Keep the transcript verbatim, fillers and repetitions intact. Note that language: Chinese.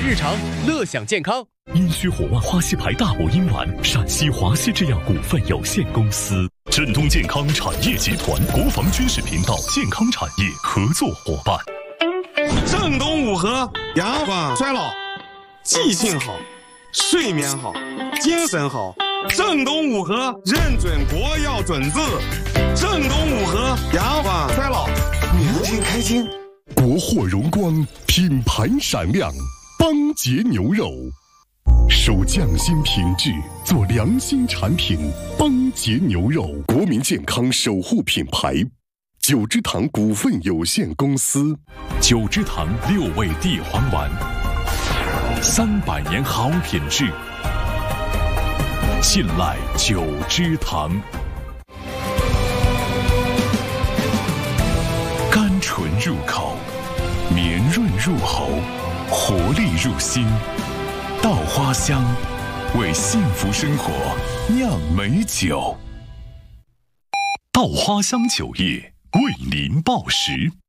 日常，乐享健康。 阴虚火旺花溪牌大补阴丸，陕西华西制药股份有限公司，振东健康产业集团，国防军事频道健康产业合作伙伴。 正东五合，延缓衰老，记性好，睡眠好，精神好。正东五合认准国药准字，正东五合延缓衰老，年轻开心。 国货荣光，品牌闪亮，邦杰牛肉，守匠心品质，做良心产品。邦杰牛肉，国民健康守护品牌。九芝堂股份有限公司， 九芝堂六味地黄丸，三百年好品质，信赖九芝堂。甘醇入口，绵润入喉，活力入心。稻花香，为幸福生活酿美酒。稻花香酒业为您报时。